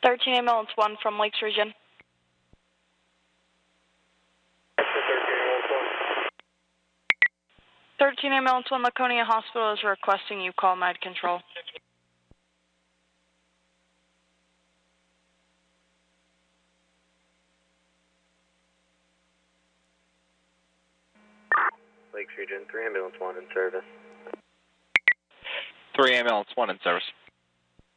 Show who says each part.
Speaker 1: 13 ambulance 1 from Lakes Region. 13 ambulance 1, Laconia Hospital is requesting you call med control.
Speaker 2: Lakes Region, 3 ambulance 1 in service.
Speaker 3: 3 ambulance 1 in service.